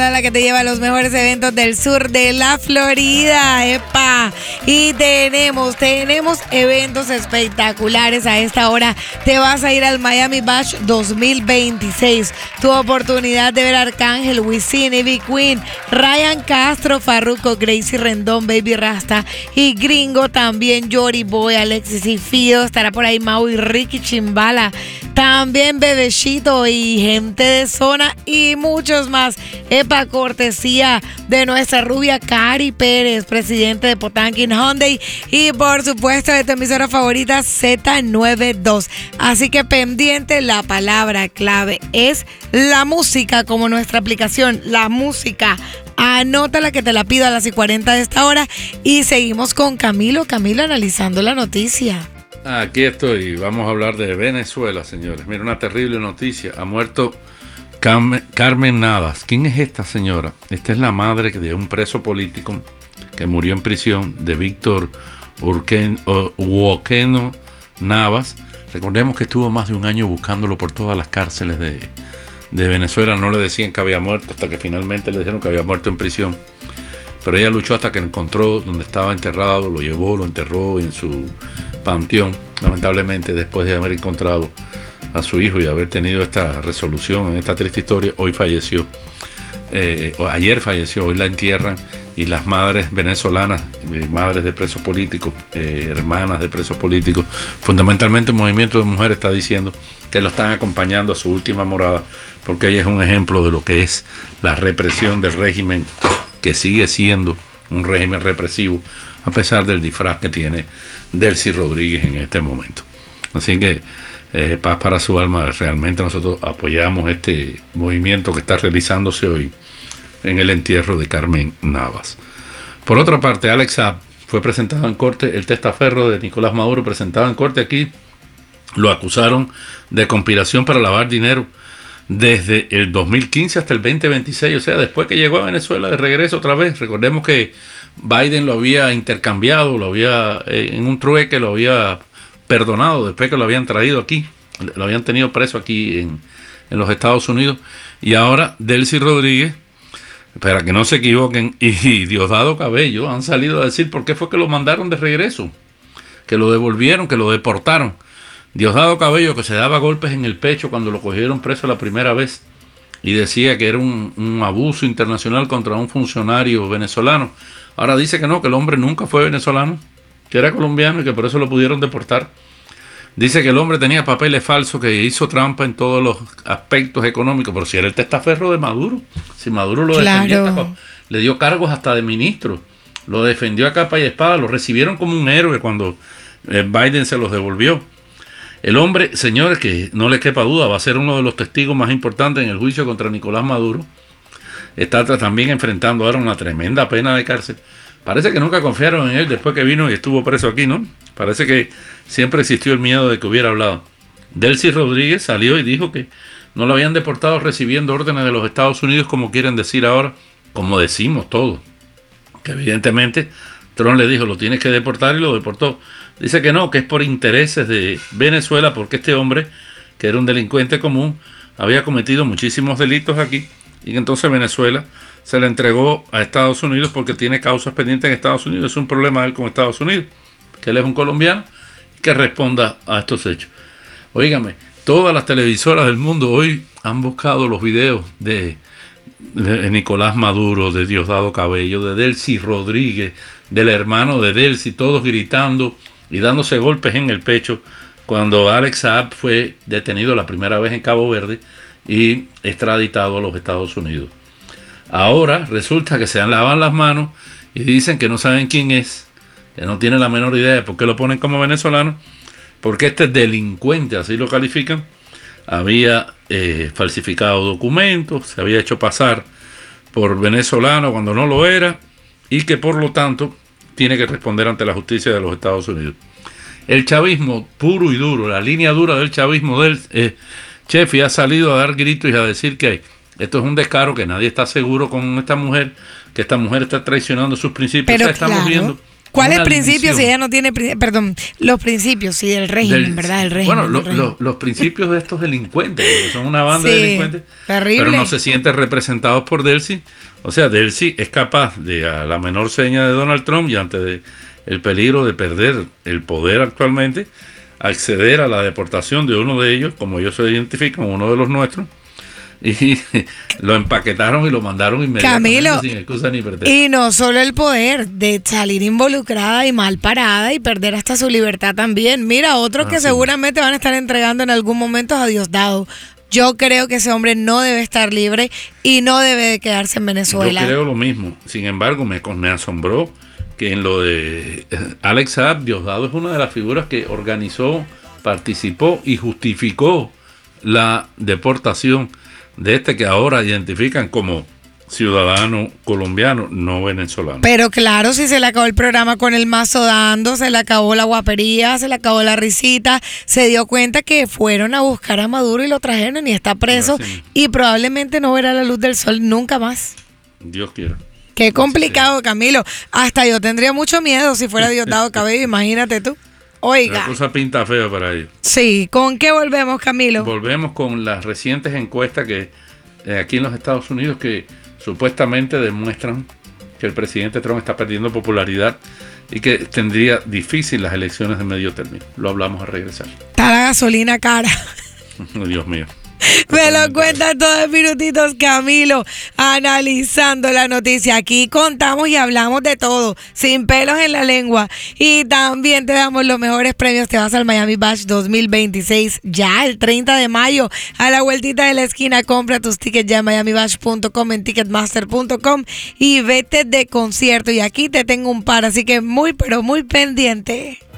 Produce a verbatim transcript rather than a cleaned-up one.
La que te lleva a los mejores eventos del sur de la Florida, epa, y tenemos, tenemos eventos espectaculares a esta hora. Te vas a ir al Miami Bash dos mil veintiséis, tu oportunidad de ver a Arcángel, Wisin, Ivy Queen, Ryan Castro, Farruko, Gracie Rendón, Baby Rasta y Gringo, también Yori Boy, Alexis y Fido, estará por ahí Mau y Ricky Chimbala, también Bebecito y gente de zona y muchos más. Epa, cortesía de nuestra rubia Cari Pérez, presidente de Potanquin Hyundai y por supuesto de tu emisora favorita Z noventa y dos. Así que pendiente, la palabra clave es la música, como nuestra aplicación, la música. Anótala que te la pido a las y cuarenta de esta hora y seguimos con Camilo, Camilo analizando la noticia. Aquí estoy, vamos a hablar de Venezuela, señores. Mira, una terrible noticia, ha muerto Carmen, Carmen Navas. ¿Quién es esta señora? Esta es la madre de un preso político que murió en prisión, de Víctor Uoqueno Navas. Recordemos que estuvo más de un año buscándolo por todas las cárceles de, de Venezuela. No le decían que había muerto hasta que finalmente le dijeron que había muerto en prisión. Pero ella luchó hasta que encontró donde estaba enterrado, lo llevó, lo enterró en su panteón. Lamentablemente, después de haber encontrado a su hijo y haber tenido esta resolución en esta triste historia, hoy falleció, eh, ayer falleció, hoy la entierran y las madres venezolanas, eh, madres de presos políticos, eh, hermanas de presos políticos, fundamentalmente el movimiento de mujeres está diciendo que lo están acompañando a su última morada, porque ella es un ejemplo de lo que es la represión del régimen, que sigue siendo un régimen represivo, a pesar del disfraz que tiene Delcy Rodríguez en este momento. Así que Eh, paz para su alma. Realmente nosotros apoyamos este movimiento que está realizándose hoy en el entierro de Carmen Navas. Por otra parte, Alex Saab fue presentado en corte, el testaferro de Nicolás Maduro presentado en corte aquí, lo acusaron de conspiración para lavar dinero desde el dos mil quince hasta el veinte veintiséis, o sea, después que llegó a Venezuela de regreso otra vez. Recordemos que Biden lo había intercambiado, lo había eh, en un trueque, lo había perdonado después que lo habían traído aquí, lo habían tenido preso aquí en, en los Estados Unidos, y ahora Delcy Rodríguez, para que no se equivoquen, y, y Diosdado Cabello han salido a decir por qué fue que lo mandaron de regreso, que lo devolvieron, que lo deportaron. Diosdado Cabello, que se daba golpes en el pecho cuando lo cogieron preso la primera vez y decía que era un, un abuso internacional contra un funcionario venezolano, ahora dice que no, que el hombre nunca fue venezolano, que era colombiano y que por eso lo pudieron deportar. Dice que el hombre tenía papeles falsos, que hizo trampa en todos los aspectos económicos, pero si era el testaferro de Maduro, si Maduro lo claro. defendió, le dio cargos hasta de ministro, lo defendió a capa y espada, lo recibieron como un héroe cuando Biden se los devolvió. El hombre, señores, que no le quepa duda, va a ser uno de los testigos más importantes en el juicio contra Nicolás Maduro. Está también enfrentando ahora una tremenda pena de cárcel. Parece que nunca confiaron en él después que vino y estuvo preso aquí, ¿no? Parece que siempre existió el miedo de que hubiera hablado. Delcy Rodríguez salió y dijo que no lo habían deportado recibiendo órdenes de los Estados Unidos, como quieren decir ahora, como decimos todos. Que evidentemente Trump le dijo, lo tienes que deportar, y lo deportó. Dice que no, que es por intereses de Venezuela, porque este hombre, que era un delincuente común, había cometido muchísimos delitos aquí, y que entonces Venezuela se le entregó a Estados Unidos porque tiene causas pendientes en Estados Unidos. Es un problema de él con Estados Unidos, que él es un colombiano que responda a estos hechos. Óigame, todas las televisoras del mundo hoy han buscado los videos de, de Nicolás Maduro, de Diosdado Cabello, de Delcy Rodríguez, del hermano de Delcy, todos gritando y dándose golpes en el pecho cuando Alex Saab fue detenido la primera vez en Cabo Verde y extraditado a los Estados Unidos. Ahora resulta que se lavan las manos y dicen que no saben quién es, que no tienen la menor idea de por qué lo ponen como venezolano, porque este delincuente, así lo califican, había eh, falsificado documentos, se había hecho pasar por venezolano cuando no lo era, y que por lo tanto tiene que responder ante la justicia de los Estados Unidos. El chavismo puro y duro, la línea dura del chavismo del eh, Chefi ha salido a dar gritos y a decir que esto es un descaro, que nadie está seguro con esta mujer, que esta mujer está traicionando sus principios. Pero o sea, estamos claro. viendo ¿Cuáles una principios división. si ella no tiene, pri- perdón, los principios, sí, del régimen, Del- ¿verdad? El régimen. Bueno, lo- del régimen. lo- los principios de estos delincuentes, porque son una banda Sí, de delincuentes, terrible. pero no se sienten representados por Delcy. O sea, Delcy es capaz de, a la menor seña de Donald Trump y ante de- el peligro de perder el poder actualmente, acceder a la deportación de uno de ellos, como ellos se identifican, uno de los nuestros, y lo empaquetaron y lo mandaron inmediatamente Camilo, sin excusa ni pretexto. Y no solo el poder de salir involucrada y mal parada y perder hasta su libertad también. Mira, otros que Así es. seguramente van a estar entregando en algún momento a Diosdado. Yo creo que ese hombre no debe estar libre y no debe de quedarse en Venezuela. Yo creo lo mismo. Sin embargo, me, me asombró que en lo de eh, Alex Saab, Diosdado es una de las figuras que organizó, participó y justificó la deportación de este que ahora identifican como ciudadano colombiano, no venezolano. Pero claro, si se le acabó el programa con el mazo dando, se le acabó la guapería, se le acabó la risita, se dio cuenta que fueron a buscar a Maduro y lo trajeron y está preso Así mismo. y probablemente no verá la luz del sol nunca más. Dios quiera. Qué complicado, Camilo. Hasta yo tendría mucho miedo si fuera Diosdado Cabello, imagínate tú. La Oiga, cosa pinta fea para ellos. sí, ¿con qué volvemos, Camilo? Volvemos con las recientes encuestas que eh, aquí en los Estados Unidos que supuestamente demuestran que el presidente Trump está perdiendo popularidad y que tendría difícil las elecciones de medio término. Lo hablamos a regresar. Está la gasolina cara. Dios mío. Me lo cuentan todos en minutitos, Camilo, analizando la noticia. Aquí contamos y hablamos de todo, sin pelos en la lengua. Y también te damos los mejores premios. Te vas al Miami Bash dos mil veintiséis ya el treinta de mayo. A la vueltita de la esquina, compra tus tickets ya en miami bash punto com, en ticketmaster punto com y vete de concierto. Y aquí te tengo un par, así que muy, pero muy pendiente.